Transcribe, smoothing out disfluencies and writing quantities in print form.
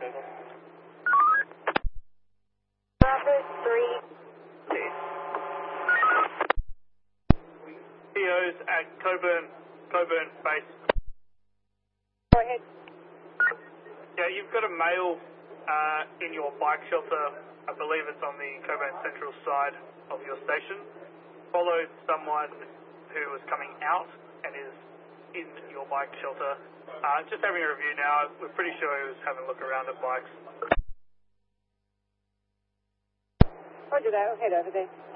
Bravo 3. POs at Coburn base. Go ahead. Yeah, you've got a male in your bike shelter. I believe it's on the Coburn Central side of your station. Followed someone who was coming out and is in your bike shelter. Just having a review now. We're pretty sure he was having a look around at bikes. Roger that. I'll head over there.